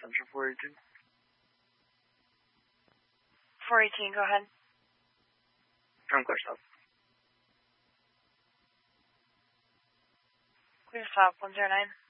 extension 418. 418, go ahead. I'm clear stop. Clear stop, 109.